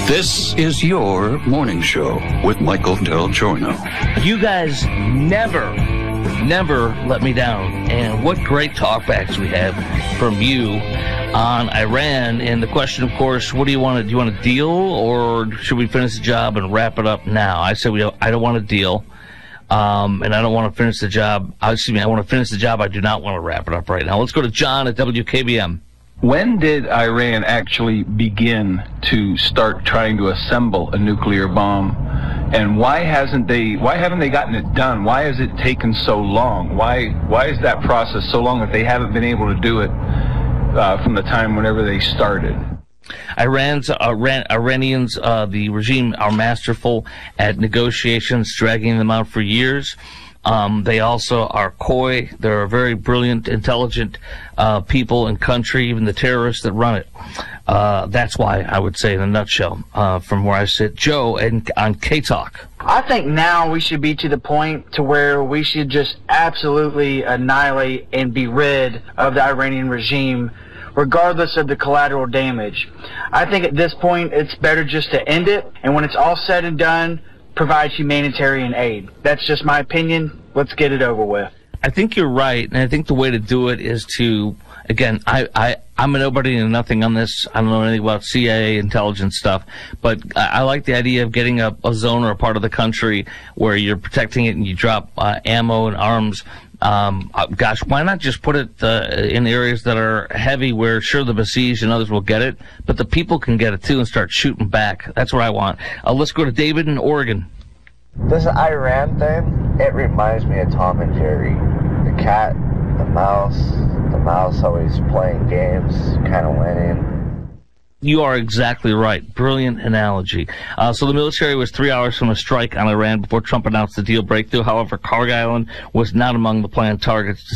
This is your morning show with Michael Del Giorno. You guys never let me down. And what great talkbacks we have from you on Iran. And the question, of course, what do you want to do? You want a deal, or should we finish the job and wrap it up now? I said I don't want a deal. And I don't want to finish the job. I want to finish the job. I do not want to wrap it up right now. Let's go to John at WKBM. When did Iran actually begin to start trying to assemble a nuclear bomb? And why haven't they gotten it done? Why has it taken so long? Why is that process so long that they haven't been able to do it from the time whenever they started? Iranians, the regime are masterful at negotiations, dragging them out for years. They also are coy. They're a very brilliant, intelligent people and country, even the terrorists that run it. That's why I would say in a nutshell, from where I sit. Joe on K-Talk. I think now we should be to the point to where we should just absolutely annihilate and be rid of the Iranian regime, regardless of the collateral damage. I think at this point it's better just to end it, and when it's all said and done, provide humanitarian aid. That's just my opinion. Let's get it over with. I think you're right, and I think the way to do it is to, again, I'm a nobody and nothing on this. I don't know anything about CIA intelligence stuff, but I like the idea of getting a zone or a part of the country where you're protecting it and you drop ammo and arms. Gosh, why not just put it in areas that are heavy where, sure, the besieged and others will get it, but the people can get it too and start shooting back. That's what I want. Let's go to David in Oregon. This Iran thing, it reminds me of Tom and Jerry. The cat, the mouse always playing games, kind of winning. You are exactly right. Brilliant analogy. So the military was 3 hours from a strike on Iran before Trump announced the deal breakthrough. However, Carg Island was not among the planned targets.